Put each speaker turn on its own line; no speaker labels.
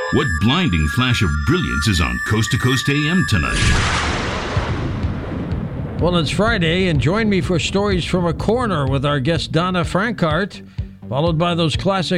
What blinding flash of brilliance is on Coast to Coast AM tonight?
Well, it's Friday, and join me for Stories from a Corner with our guest Donna Frankart, followed by those classic